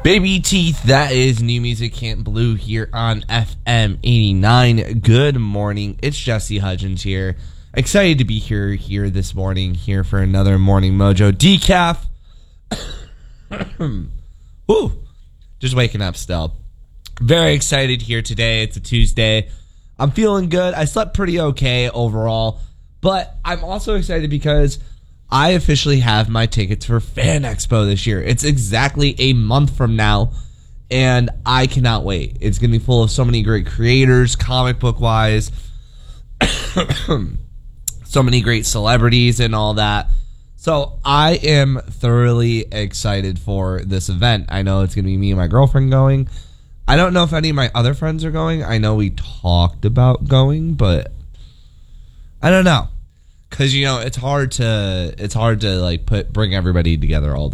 Baby Teeth, that is New Music Camp Blue here on FM 89. Good morning. It's Jesse Hudgens here. Excited to be here this morning, here for another Morning Mojo decaf. Woo! Just waking up still. Very excited here today. It's a Tuesday. I'm feeling good. I slept pretty okay overall, but I'm also excited because I officially have my tickets for Fan Expo this year. It's exactly a month from now, and I cannot wait. It's going to be full of so many great creators, comic book wise, so many great celebrities and all that. So I am thoroughly excited for this event. I know it's going to be me and my girlfriend going. I don't know if any of my other friends are going. I know we talked about going, but I don't know. Because, you know, it's hard to like bring everybody together all